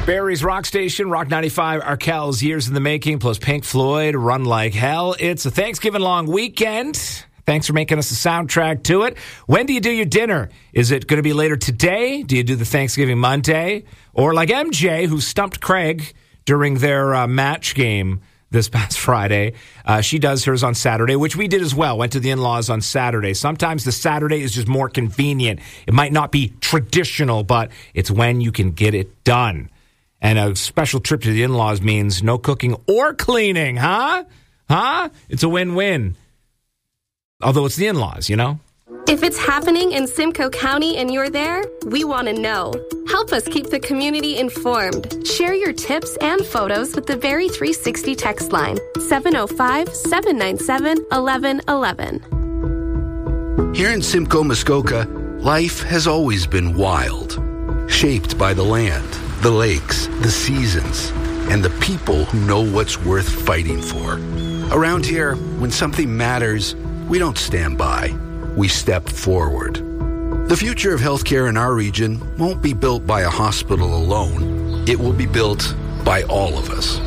Barrie's Rock Station, Rock 95, Arkells, Years in the Making, plus Pink Floyd, Run Like Hell. It's a Thanksgiving long weekend. Thanks for making us a soundtrack to it. When do you do your dinner? Is it going to be later today? Do you do the Thanksgiving Monday? Or like MJ, who stumped Craig during their match game this past Friday. She does hers on Saturday, which we did as well. Went to the in-laws on Saturday. Sometimes the Saturday is just more convenient. It might not be traditional, but it's when you can get it done. And a special trip to the in-laws means no cooking or cleaning, huh? It's a win-win. Although it's the in-laws, you know? If it's happening in Simcoe County and you're there, we want to know. Help us keep the community informed. Share your tips and photos with the Barrie 360 text line, 705-797-1111. Here in Simcoe, Muskoka, life has always been wild, shaped by the land, the lakes, the seasons, and the people who know what's worth fighting for. Around here, when something matters, we don't stand by. We step forward. The future of healthcare in our region won't be built by a hospital alone. It will be built by all of us.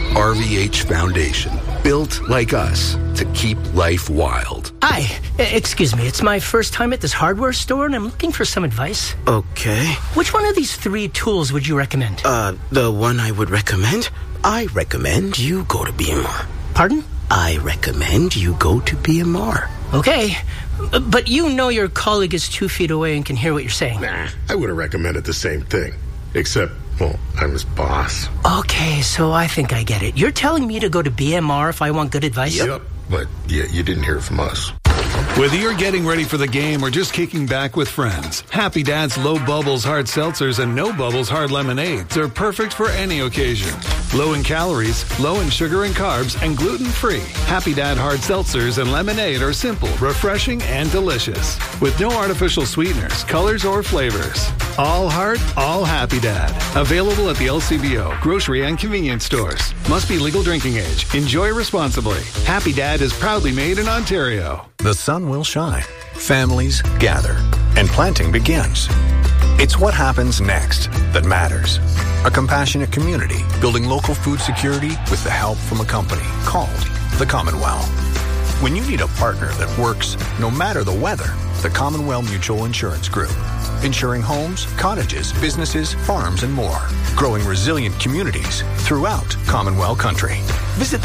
RVH Foundation, built like us to keep life wild. Hi, excuse me. It's my first time at this hardware store, and I'm looking for some advice. Okay. Which one of these 3 tools would you recommend? The one I would recommend? I recommend you go to BMR. Pardon? I recommend you go to BMR. Okay, but you know your colleague is 2 feet away and can hear what you're saying. Nah, I would have recommended the same thing. Except, well, I'm his boss. Okay, so I think I get it. You're telling me to go to BMR if I want good advice? Yep, but yeah, you didn't hear it from us. Whether you're getting ready for the game or just kicking back with friends, Happy Dad's Low Bubbles Hard Seltzers and No Bubbles Hard Lemonades are perfect for any occasion. Low in calories, low in sugar and carbs, and gluten-free. Happy Dad Hard Seltzers and Lemonade are simple, refreshing, and delicious. With no artificial sweeteners, colors, or flavors. All heart, all Happy Dad. Available at the LCBO, grocery, and convenience stores. Must be legal drinking age. Enjoy responsibly. Happy Dad is proudly made in Ontario. The sun will shine, families gather, and planting begins. It's what happens next that matters. A compassionate community building local food security with the help from a company called the Commonwealth. When you need a partner that works no matter the weather, the Commonwealth Mutual Insurance Group. Insuring homes, cottages, businesses, farms, and more. Growing resilient communities throughout Commonwealth country. Visit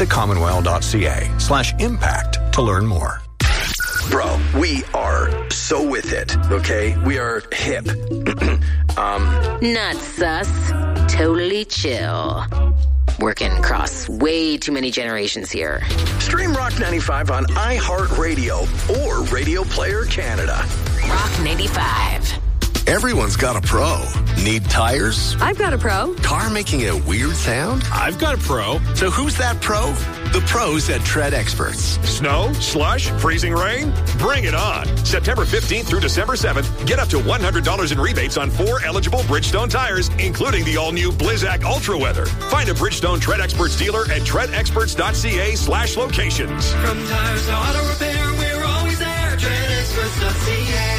thecommonwealth.ca/impact to learn more. Bro, we are so with it, okay? We are hip. Not sus. Totally chill. Working across way too many generations here. Stream Rock 95 on iHeartRadio or Radio Player Canada. Rock 95. Everyone's got a pro. Need tires? I've got a pro. Car making a weird sound? I've got a pro. So who's that pro? The pros at Tread Experts. Snow, slush, freezing rain? Bring it on. September 15th through December 7th, get up to $100 in rebates on 4 eligible Bridgestone tires, including the all-new Blizzak Ultra Weather. Find a Bridgestone Tread Experts dealer at treadexperts.ca/locations. From tires to auto repair, we're always there. treadexperts.ca.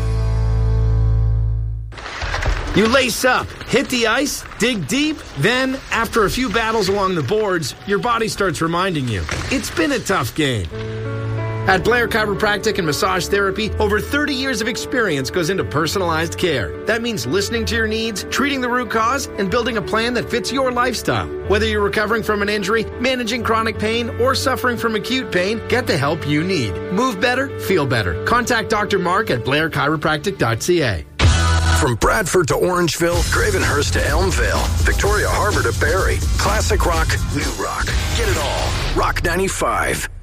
You lace up, hit the ice, dig deep, then, after a few battles along the boards, your body starts reminding you, it's been a tough game. At Blair Chiropractic and Massage Therapy, over 30 years of experience goes into personalized care. That means listening to your needs, treating the root cause, and building a plan that fits your lifestyle. Whether you're recovering from an injury, managing chronic pain, or suffering from acute pain, get the help you need. Move better, feel better. Contact Dr. Mark at blairchiropractic.ca. From Bradford to Orangeville, Gravenhurst to Elmvale, Victoria Harbour to Barrie. Classic rock, new rock. Get it all. Rock 95.